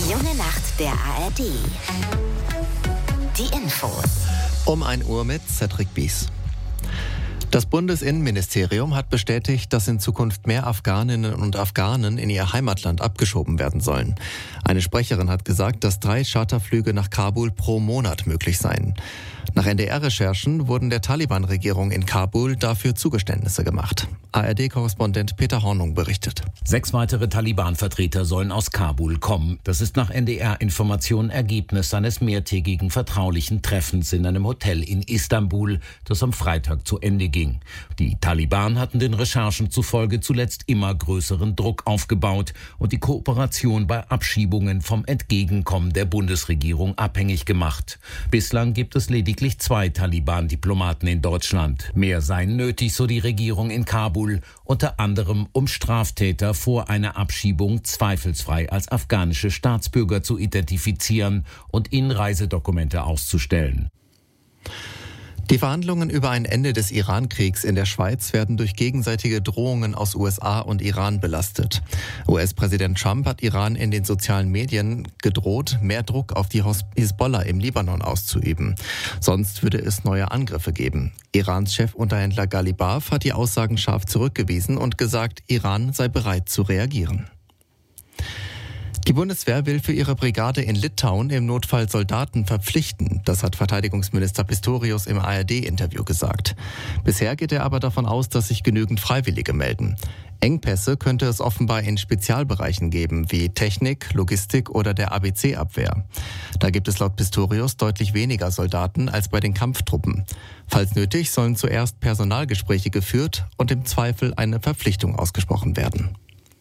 Die junge Nacht der ARD. Die Infos. Um 1 Uhr mit Cedric Bies. Das Bundesinnenministerium hat bestätigt, dass in Zukunft mehr Afghaninnen und Afghanen in ihr Heimatland abgeschoben werden sollen. Eine Sprecherin hat gesagt, dass 3 Charterflüge nach Kabul pro Monat möglich seien. Nach NDR-Recherchen wurden der Taliban-Regierung in Kabul dafür Zugeständnisse gemacht. ARD-Korrespondent Peter Hornung berichtet. 6 weitere Taliban-Vertreter sollen aus Kabul kommen. Das ist nach NDR-Informationen Ergebnis eines mehrtägigen vertraulichen Treffens in einem Hotel in Istanbul, das am Freitag zu Ende ging. Die Taliban hatten den Recherchen zufolge zuletzt immer größeren Druck aufgebaut und die Kooperation bei Abschiebungen vom Entgegenkommen der Bundesregierung abhängig gemacht. Bislang gibt es lediglich 2 Taliban-Diplomaten in Deutschland. Mehr seien nötig, so die Regierung in Kabul, unter anderem um Straftäter vor einer Abschiebung zweifelsfrei als afghanische Staatsbürger zu identifizieren und ihnen Reisedokumente auszustellen. Die Verhandlungen über ein Ende des Iran-Kriegs in der Schweiz werden durch gegenseitige Drohungen aus USA und Iran belastet. US-Präsident Trump hat Iran in den sozialen Medien gedroht, mehr Druck auf die Hisbollah im Libanon auszuüben. Sonst würde es neue Angriffe geben. Irans Chefunterhändler Ghalibaf hat die Aussagen scharf zurückgewiesen und gesagt, Iran sei bereit zu reagieren. Die Bundeswehr will für ihre Brigade in Litauen im Notfall Soldaten verpflichten. Das hat Verteidigungsminister Pistorius im ARD-Interview gesagt. Bisher geht er aber davon aus, dass sich genügend Freiwillige melden. Engpässe könnte es offenbar in Spezialbereichen geben, wie Technik, Logistik oder der ABC-Abwehr. Da gibt es laut Pistorius deutlich weniger Soldaten als bei den Kampftruppen. Falls nötig, sollen zuerst Personalgespräche geführt und im Zweifel eine Verpflichtung ausgesprochen werden.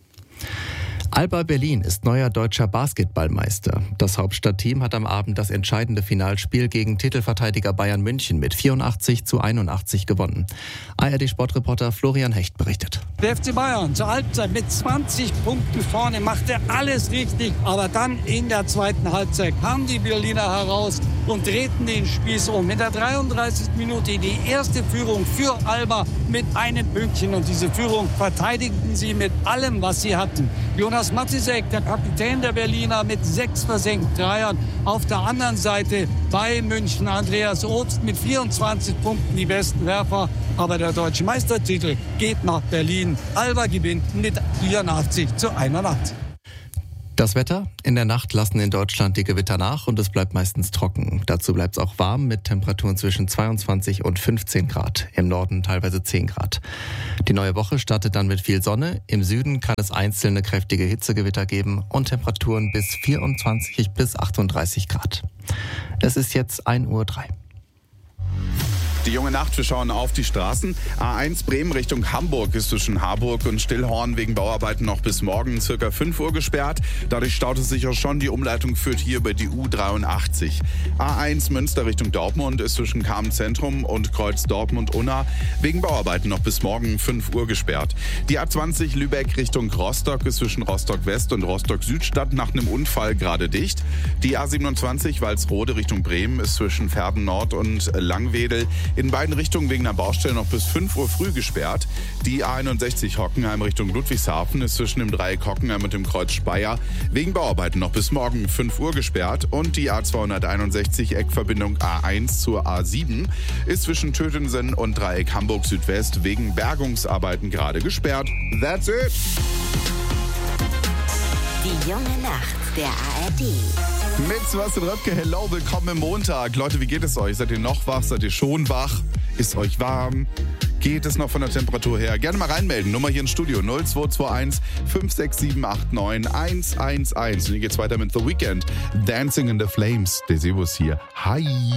Alba Berlin ist neuer deutscher Basketballmeister. Das Hauptstadtteam hat am Abend das entscheidende Finalspiel gegen Titelverteidiger Bayern München mit 84-81 gewonnen. ARD-Sportreporter Florian Hecht berichtet. Der FC Bayern zur Halbzeit mit 20 Punkten vorne, machte alles richtig. Aber dann in der zweiten Halbzeit kamen die Berliner heraus und drehten den Spieß um. In der 33. Minute die erste Führung für Alba mit einem Pünktchen. Und diese Führung verteidigten sie mit allem, was sie hatten. Jonas Matisek, der Kapitän der Berliner, mit 6 versenkten Dreiern. Auf der anderen Seite bei München Andreas Obst mit 24 Punkten die besten Werfer. Aber der deutsche Meistertitel geht nach Berlin. Alba gewinnt mit 84-81. Das Wetter: In der Nacht lassen in Deutschland die Gewitter nach und es bleibt meistens trocken. Dazu bleibt es auch warm mit Temperaturen zwischen 22 und 15 Grad. Im Norden teilweise 10 Grad. Die neue Woche startet dann mit viel Sonne. Im Süden kann es einzelne kräftige Hitzegewitter geben und Temperaturen bis 24 bis 38 Grad. Es ist jetzt 1:03 Uhr. Die junge Nacht, wir schauen auf die Straßen. A1 Bremen Richtung Hamburg ist zwischen Harburg und Stillhorn wegen Bauarbeiten noch bis morgen circa 5 Uhr gesperrt. Dadurch staut es sich auch schon. Die Umleitung führt hier über die U83. A1 Münster Richtung Dortmund ist zwischen Kamen-Zentrum und Kreuz Dortmund-Unna wegen Bauarbeiten noch bis morgen 5 Uhr gesperrt. Die A20 Lübeck Richtung Rostock ist zwischen Rostock-West und Rostock-Südstadt nach einem Unfall gerade dicht. Die A27 Walsrode Richtung Bremen ist zwischen Verden-Nord und Langwedel in beiden Richtungen wegen einer Baustelle noch bis 5 Uhr früh gesperrt. Die A61 Hockenheim Richtung Ludwigshafen ist zwischen dem Dreieck Hockenheim und dem Kreuz Speyer wegen Bauarbeiten noch bis morgen 5 Uhr gesperrt. Und die A261 Eckverbindung A1 zur A7 ist zwischen Tötensen und Dreieck Hamburg Südwest wegen Bergungsarbeiten gerade gesperrt. That's it! Die junge Nacht der ARD. Mit Sebastian Röpke, hello, willkommen im Montag. Leute, wie geht es euch? Seid ihr noch wach? Seid ihr schon wach? Ist euch warm? Geht es noch von der Temperatur her? Gerne mal reinmelden. Nummer hier ins Studio 0221 56789 111. Und hier geht's weiter mit The Weeknd. Dancing in the Flames. Der Servus hier. Hi.